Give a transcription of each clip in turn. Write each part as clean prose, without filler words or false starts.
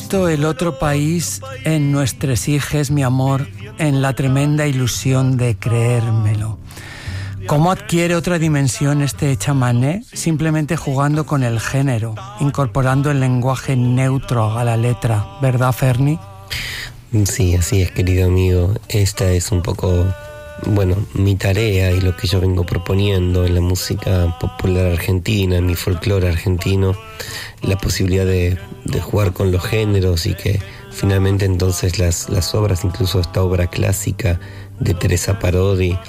puesto el otro país en nuestros hijes, mi amor, en la tremenda ilusión de creérmelo. ¿Cómo adquiere otra dimensión este chamané? Simplemente jugando con el género, incorporando el lenguaje neutro a la letra, ¿verdad, Ferni? Sí, así es, querido amigo. Esta es un poco, mi tarea y lo que yo vengo proponiendo en la música popular argentina, en mi folclore argentino, la posibilidad de jugar con los géneros y que finalmente entonces las obras, incluso esta obra clásica de Teresa Parodi,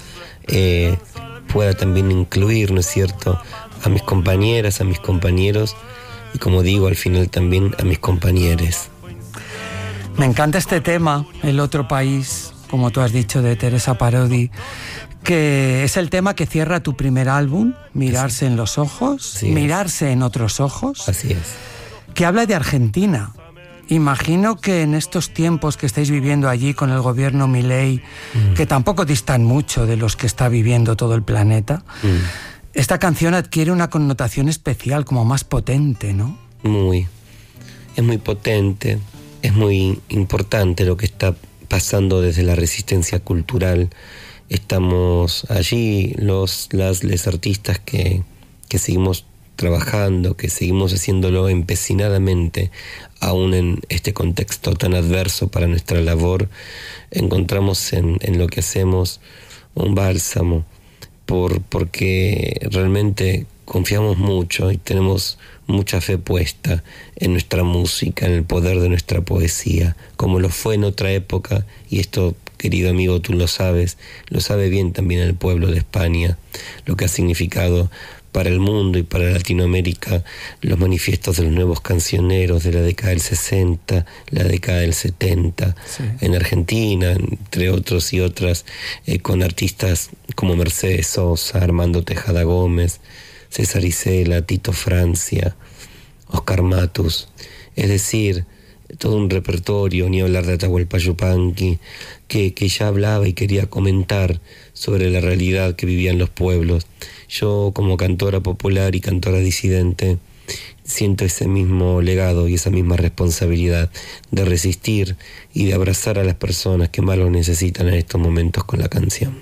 pueda también incluir, ¿no es cierto?, a mis compañeras, a mis compañeros y, como digo, al final también a mis compañeres. Me encanta este tema, El otro país, como tú has dicho, de Teresa Parodi, que es el tema que cierra tu primer álbum, Mirarse en los ojos, Mirarse en otros ojos. Así es. Que habla de Argentina. Imagino que en estos tiempos que estáis viviendo allí con el gobierno Milei, que tampoco distan mucho de los que está viviendo todo el planeta, esta canción adquiere una connotación especial, como más potente, ¿no? Es muy potente, es muy importante lo que está pasando desde la resistencia cultural. Estamos allí, les artistas que seguimos trabajando, que seguimos haciéndolo empecinadamente, aún en este contexto tan adverso para nuestra labor, encontramos en lo que hacemos un bálsamo, porque realmente confiamos mucho y tenemos mucha fe puesta en nuestra música, en el poder de nuestra poesía, como lo fue en otra época, y esto, querido amigo, tú lo sabe bien también el pueblo de España, lo que ha significado para el mundo y para Latinoamérica los manifiestos de los nuevos cancioneros de la década del 60, la década del 70, en Argentina, entre otros y otras, con artistas como Mercedes Sosa, Armando Tejada Gómez, César Isela, Tito Francia, Oscar Matus, es decir, todo un repertorio, ni hablar de Atahualpa Yupanqui, que ya hablaba y quería comentar sobre la realidad que vivían los pueblos. Yo, como cantora popular y cantora disidente, siento ese mismo legado y esa misma responsabilidad de resistir y de abrazar a las personas que más lo necesitan en estos momentos con la canción.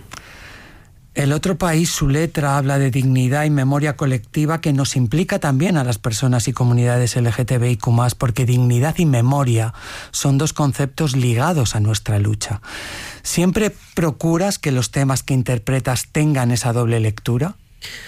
El otro país, su letra habla de dignidad y memoria colectiva que nos implica también a las personas y comunidades LGTBIQ+, porque dignidad y memoria son dos conceptos ligados a nuestra lucha. ¿Siempre procuras que los temas que interpretas tengan esa doble lectura?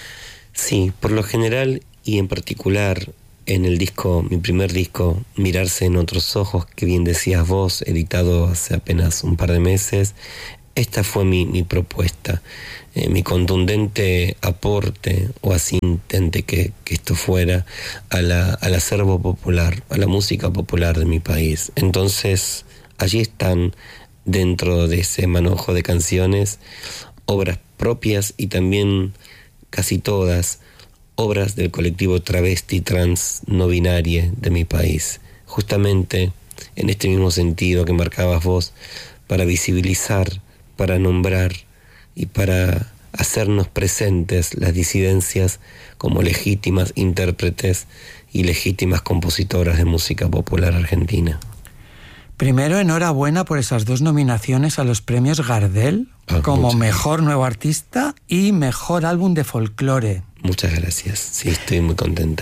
Sí, por lo general y en particular en el disco, mi primer disco, Mirarse en otros ojos, que bien decías vos, editado hace apenas un par de meses, esta fue mi propuesta, mi contundente aporte, o así intenté que esto fuera, al acervo popular, a la música popular de mi país. Entonces, allí están, dentro de ese manojo de canciones, obras propias y también casi todas obras del colectivo travesti trans no binaria de mi país, justamente en este mismo sentido que marcabas vos, para visibilizar, para nombrar y para hacernos presentes las disidencias como legítimas intérpretes y legítimas compositoras de música popular argentina. Primero, enhorabuena por esas dos nominaciones a los premios Gardel, como Mejor Nuevo Artista y Mejor Álbum de Folclore. Muchas gracias, sí, estoy muy contenta.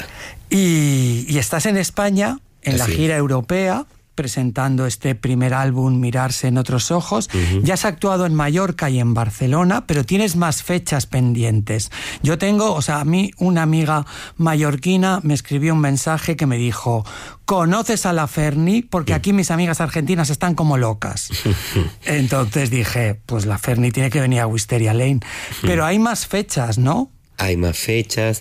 Y estás en España, en la gira europea, presentando este primer álbum, Mirarse en otros ojos. Ya has actuado en Mallorca y en Barcelona, pero tienes más fechas pendientes. Yo tengo, a mí una amiga mallorquina me escribió un mensaje que me dijo: ¿conoces a la Ferni? Porque aquí mis amigas argentinas están como locas. Entonces dije, pues la Ferni tiene que venir a Wisteria Lane. Pero hay más fechas, ¿no? Hay más fechas.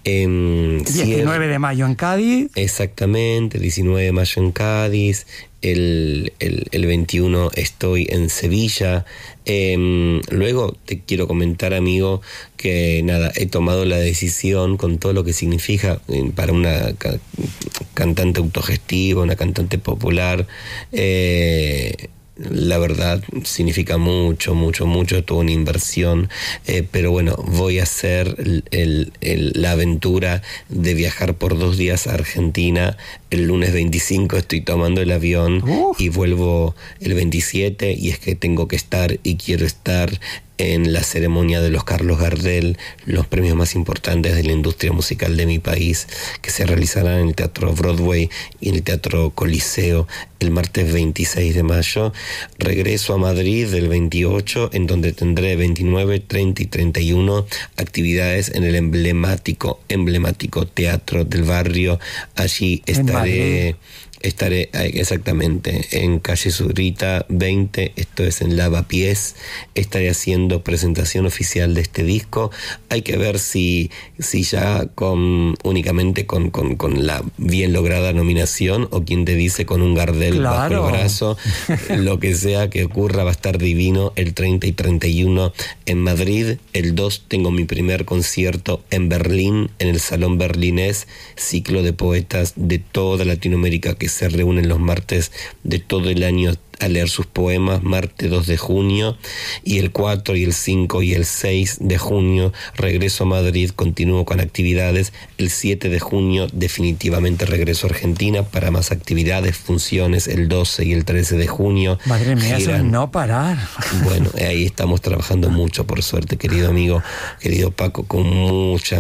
19 de mayo en Cádiz. Exactamente, el 19 de mayo en Cádiz. El 21 estoy en Sevilla. Luego te quiero comentar, amigo, que he tomado la decisión, con todo lo que significa para una cantante autogestiva, una cantante popular, la verdad significa mucho, toda una inversión, pero bueno, voy a hacer la aventura de viajar por 2 días a Argentina. El lunes 25 estoy tomando el avión y vuelvo el 27, y es que tengo que estar y quiero estar en la ceremonia de los Carlos Gardel, los premios más importantes de la industria musical de mi país, que se realizarán en el Teatro Broadway y en el Teatro Coliseo el martes 26 de mayo. Regreso a Madrid el 28, en donde tendré 29, 30 y 31 actividades en el emblemático Teatro del Barrio. Allí estaré exactamente en calle Zurita 20, esto es en Lavapiés. Estaré haciendo presentación oficial de este disco. Hay que ver si ya únicamente con la bien lograda nominación, o quien te dice con un Gardel bajo el brazo. Lo que sea que ocurra va a estar divino. El 30 y 31 en Madrid. El 2 tengo mi primer concierto en Berlín, en el Salón Berlinés, ciclo de poetas de toda Latinoamérica que se reúnen los martes de todo el año a leer sus poemas, martes 2 de junio, y el 4 y el 5 y el 6 de junio regreso a Madrid, continúo con actividades. El 7 de junio definitivamente regreso a Argentina para más actividades, funciones el 12 y el 13 de junio. Madre mía, eso es no parar. Bueno, ahí estamos trabajando mucho, por suerte, querido amigo, querido Paco, con mucha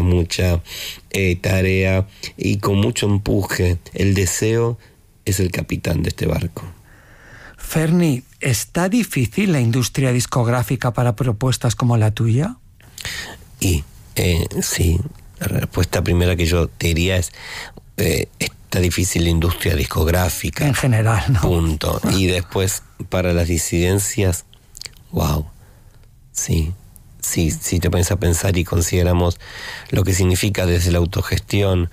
tarea y con mucho empuje. El deseo es el capitán de este barco. Ferni, ¿está difícil la industria discográfica para propuestas como la tuya? Y sí, la respuesta primera que yo te diría es está difícil la industria discográfica. En general, ¿no? Punto. Y después, para las disidencias, wow, sí, si te pones a pensar y consideramos lo que significa desde la autogestión,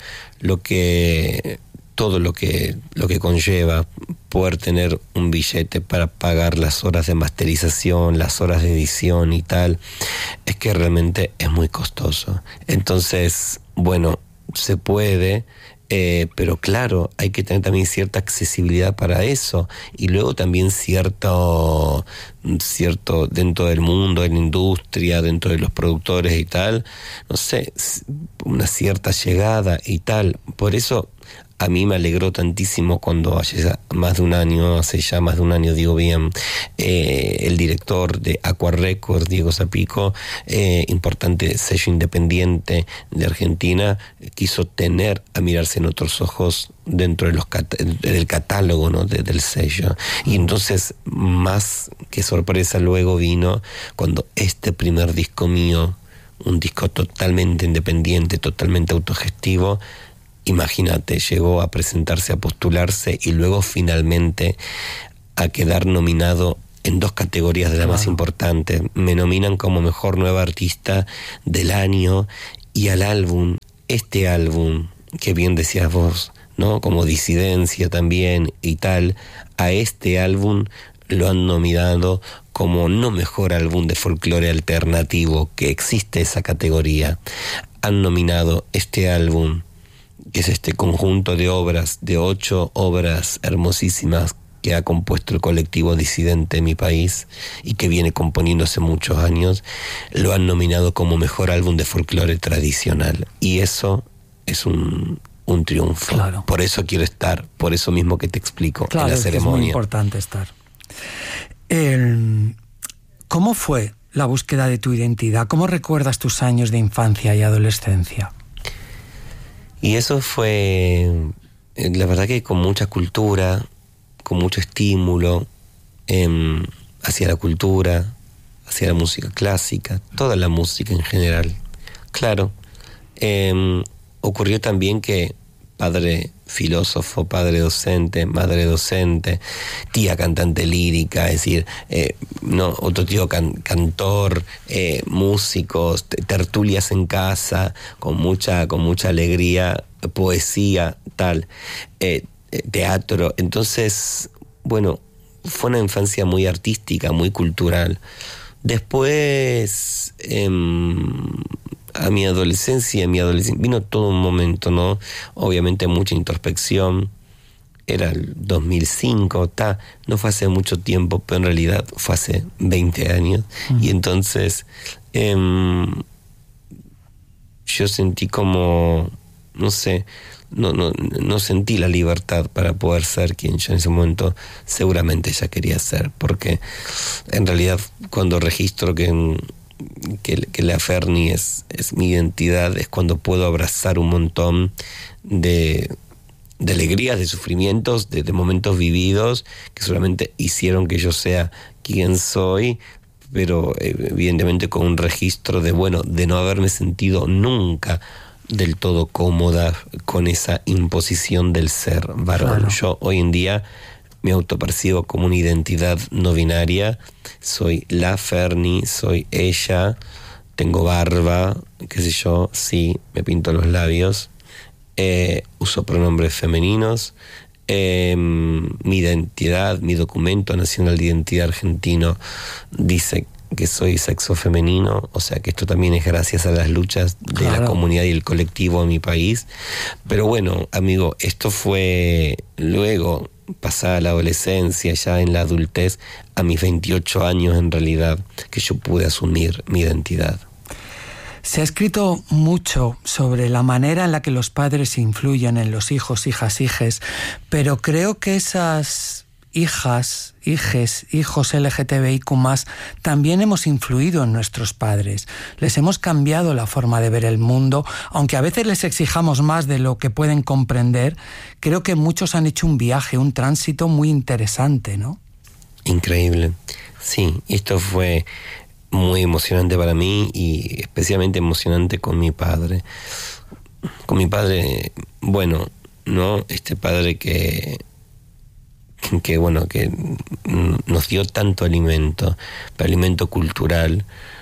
todo lo que conlleva poder tener un billete para pagar las horas de masterización, las horas de edición y tal, es que realmente es muy costoso. Entonces, bueno, se puede, pero claro, hay que tener también cierta accesibilidad para eso, y luego también cierto dentro del mundo, de la industria, dentro de los productores y tal, no sé, una cierta llegada y tal. Por eso a mí me alegró tantísimo cuando hace ya más de un año, digo bien, el director de Aqua Records, Diego Zapico, importante sello independiente de Argentina, quiso tener a Mirarse en Otros Ojos dentro del catálogo, ¿no? del sello. Y entonces, más que sorpresa, luego vino cuando este primer disco mío, un disco totalmente independiente, totalmente autogestivo, imagínate, llegó a presentarse, a postularse y luego finalmente a quedar nominado en 2 categorías de las más importantes. Me nominan como Mejor Nueva Artista del Año, y al álbum, este álbum, que bien decías vos, ¿no? Como disidencia también y tal, a este álbum lo han nominado como no mejor álbum de folclore alternativo, que existe esa categoría. Han nominado este álbum, que es este conjunto de obras, de 8 obras hermosísimas que ha compuesto el colectivo disidente de mi país y que viene componiendo hace muchos años, lo han nominado como mejor álbum de folclore tradicional. Y eso es un triunfo. Claro. Por eso quiero estar, por eso mismo que te explico, claro, en la ceremonia. Es muy importante estar. ¿Cómo fue la búsqueda de tu identidad? ¿Cómo recuerdas tus años de infancia y adolescencia? Y eso fue, la verdad que con mucha cultura, con mucho estímulo hacia la cultura, hacia la música clásica, toda la música en general. Claro, ocurrió también que padre filósofo, padre docente, madre docente, tía cantante lírica, es decir, otro tío cantor, músicos, tertulias en casa, con mucha alegría, poesía, tal, teatro. Entonces, bueno, fue una infancia muy artística, muy cultural. Después, a mi adolescencia vino todo un momento, ¿no? Obviamente mucha introspección, era el 2005, no fue hace mucho tiempo, pero en realidad fue hace 20 años. Y entonces yo sentí como, no sé, no sentí la libertad para poder ser quien yo en ese momento seguramente ya quería ser, porque en realidad cuando registro que la Ferni es mi identidad, es cuando puedo abrazar un montón de alegrías, de sufrimientos, de momentos vividos que solamente hicieron que yo sea quien soy, pero evidentemente con un registro de no haberme sentido nunca del todo cómoda con esa imposición del ser varón. Claro. Yo hoy en día me autopercibo como una identidad no binaria, soy la Ferni, soy ella, tengo barba, qué sé yo, sí, me pinto los labios, uso pronombres femeninos, mi identidad, mi documento nacional de identidad argentino dice que soy sexo femenino, o sea que esto también es gracias a las luchas de la comunidad y el colectivo en mi país. Pero bueno, amigo, esto fue luego, pasada la adolescencia, ya en la adultez, a mis 28 años en realidad, que yo pude asumir mi identidad. Se ha escrito mucho sobre la manera en la que los padres influyen en los hijos, hijas, hijes, pero creo que esas hijas, hijes, hijos LGTBIQ+, también hemos influido en nuestros padres. Les hemos cambiado la forma de ver el mundo, aunque a veces les exijamos más de lo que pueden comprender. Creo que muchos han hecho un viaje, un tránsito muy interesante, ¿no? Increíble. Sí, esto fue muy emocionante para mí y especialmente emocionante con mi padre. Con mi padre, bueno, ¿no? Este padre que nos dio tanto alimento, alimento cultural,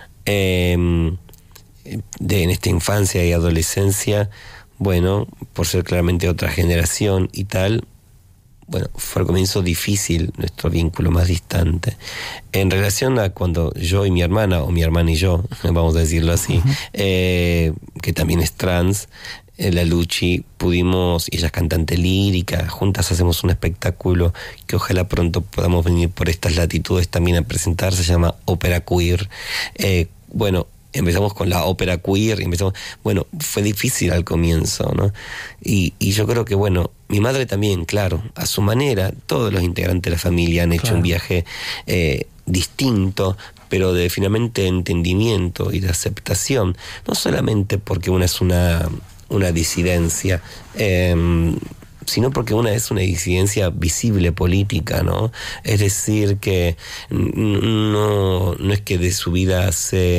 en esta infancia y adolescencia, bueno, por ser claramente otra generación y tal, bueno, fue al comienzo difícil nuestro vínculo más distante. En relación a cuando yo y mi hermana, o mi hermana y yo, vamos a decirlo así, que también es trans, la Luchi, pudimos, ella es cantante lírica, juntas hacemos un espectáculo que ojalá pronto podamos venir por estas latitudes también a presentar, se llama Ópera Queer. Empezamos con la ópera queer, fue difícil al comienzo, ¿no? Y yo creo que, mi madre también, claro, a su manera, todos los integrantes de la familia han hecho un viaje distinto, pero de finalmente entendimiento y de aceptación, no solamente porque una es una disidencia, sino porque una es una disidencia visible política, ¿no? Es decir, que no es que de su vida hace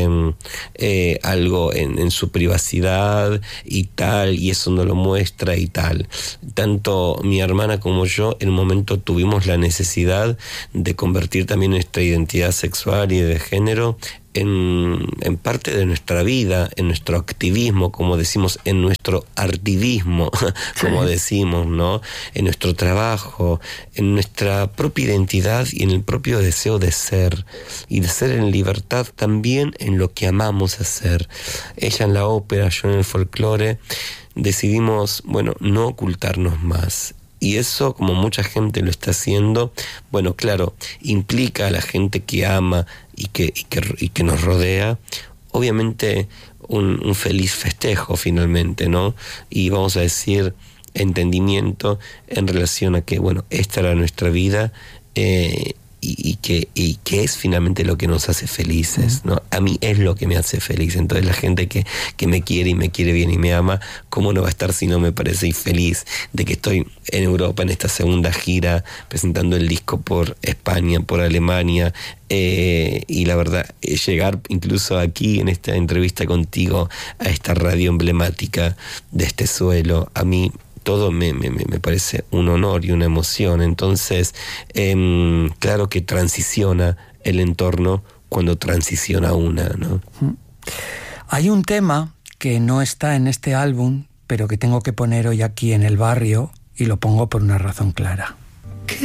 algo en su privacidad y tal, y eso no lo muestra y tal. Tanto mi hermana como yo en un momento tuvimos la necesidad de convertir también nuestra identidad sexual y de género en parte de nuestra vida, en nuestro activismo, como decimos, en nuestro artivismo, como decimos, ¿no? En nuestro trabajo, en nuestra propia identidad y en el propio deseo de ser, y de ser en libertad también en lo que amamos hacer. Ella en la ópera, yo en el folclore, decidimos, no ocultarnos más. Y eso, como mucha gente lo está haciendo, claro, implica a la gente que ama y que nos rodea, obviamente un feliz festejo finalmente, ¿no? Y vamos a decir, entendimiento en relación a que, esta era nuestra vida, y que es finalmente lo que nos hace felices, ¿no? A mí es lo que me hace feliz. Entonces la gente que me quiere y me quiere bien y me ama, ¿cómo no va a estar si no me parece feliz de que estoy en Europa en esta segunda gira presentando el disco por España, por Alemania, y la verdad, llegar incluso aquí en esta entrevista contigo a esta radio emblemática de este suelo, a mí todo me parece un honor y una emoción. Entonces, claro que transiciona el entorno cuando transiciona una, ¿no? Hay un tema que no está en este álbum, pero que tengo que poner hoy aquí en el barrio, y lo pongo por una razón clara.